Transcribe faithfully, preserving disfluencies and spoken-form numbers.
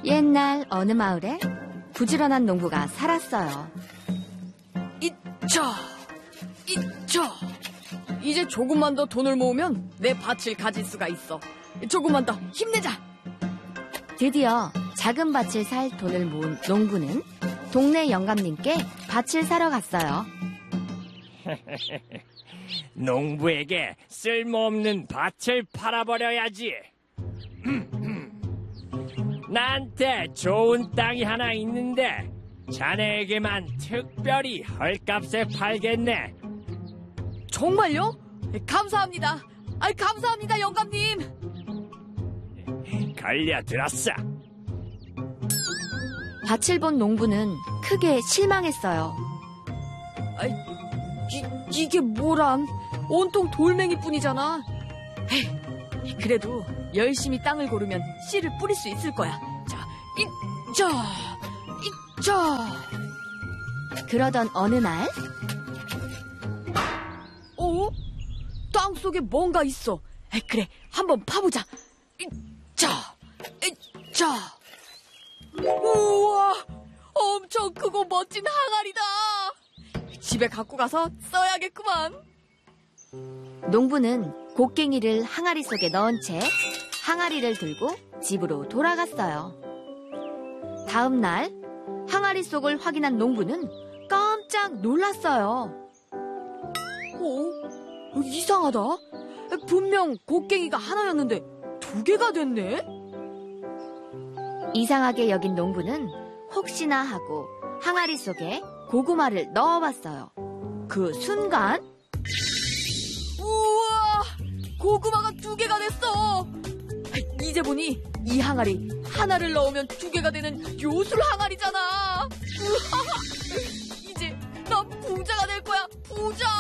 옛날 어느 마을에 부지런한 농부가 살았어요. 이차! 이차! 이제 조금만 더 돈을 모으면 내 밭을 가질 수가 있어. 조금만 더 힘내자! 드디어 작은 밭을 살 돈을 모은 농부는 동네 영감님께 밭을 사러 갔어요. 농부에게 쓸모없는 밭을 팔아버려야지. 나한테 좋은 땅이 하나 있는데 자네에게만 특별히 헐값에 팔겠네. 정말요? 감사합니다. 아이, 감사합니다, 영감님. 걸려들었어. 밭을 본 농부는 크게 실망했어요. 아이, 이, 이게 뭐람? 온통 돌멩이뿐이잖아. 에이, 그래도 열심히 땅을 고르면 씨를 뿌릴 수 있을 거야. 자, 이자, 이자. 그러던 어느 날, 어? 땅 속에 뭔가 있어. 에이, 그래, 한번 파보자. 이자, 이자. 우와, 엄청 크고 멋진 항아리다. 집에 갖고 가서 써야겠구만. 농부는 곡괭이를 항아리 속에 넣은 채 항아리를 들고 집으로 돌아갔어요. 다음 날 항아리 속을 확인한 농부는 깜짝 놀랐어요. 어? 이상하다. 분명 곡괭이가 하나였는데 두 개가 됐네? 이상하게 여긴 농부는 혹시나 하고 항아리 속에 고구마를 넣어봤어요. 그 순간, 우와! 고구마가 두 개가 됐어! 이제 보니 이 항아리 하나를 넣으면 두 개가 되는 요술 항아리잖아. 우와! 이제 난 부자가 될 거야, 부자!